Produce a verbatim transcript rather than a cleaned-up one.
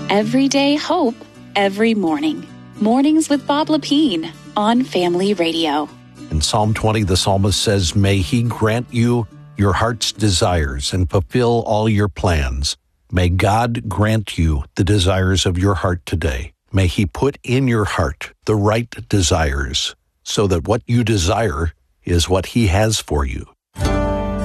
Everyday hope, every morning. Mornings with Bob Lepine on Family Radio. In Psalm twenty, the psalmist says, "May he grant you your heart's desires and fulfill all your plans." May God grant you the desires of your heart today. May he put in your heart the right desires so that what you desire is what he has for you.